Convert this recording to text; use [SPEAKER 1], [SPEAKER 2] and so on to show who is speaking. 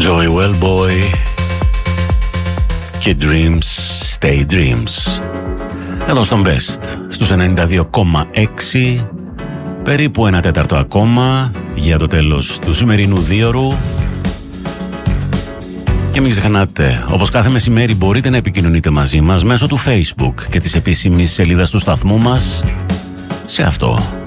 [SPEAKER 1] Joey Wellboy και Dreams Stay Dreams. Εδώ στον Best, στους 92,6, περίπου 1/4 ακόμα για το τέλος του σημερινού δίωρου. Και μην ξεχνάτε, όπως κάθε μεσημέρι μπορείτε να επικοινωνείτε μαζί μας μέσω του Facebook και της επίσημης σελίδας του σταθμού μας σε αυτό